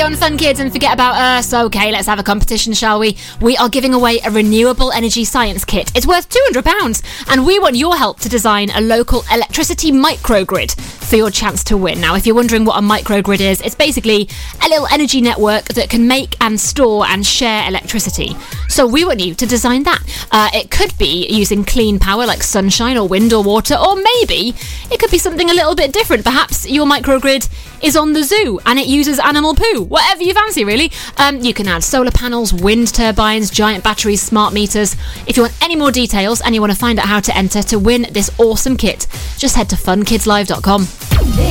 on Fun Kids and forget about us. Okay, let's have a competition, shall we? We are giving away a renewable energy science kit. It's worth £200 and we want your help to design a local electricity microgrid for your chance to win. Now, if you're wondering what a microgrid is, it's basically a little energy network that can make and store and share electricity. So we want you to design that. It could be using clean power like sunshine or wind or water, or maybe it could be something a little bit different. Perhaps your microgrid is on the zoo and it uses animal poo. Whatever you fancy, really. You can add solar panels, wind turbines, giant batteries, smart meters. If you want any more details and you want to find out how to enter to win this awesome kit, just head to funkidslive.com.